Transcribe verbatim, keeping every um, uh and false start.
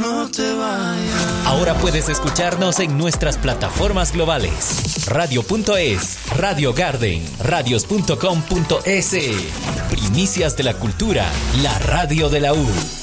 no te vayas. Ahora puedes escucharnos en nuestras plataformas globales. Radio punto es, Radio Garden, radios punto com punto es. Primicias de la cultura, la radio de la U.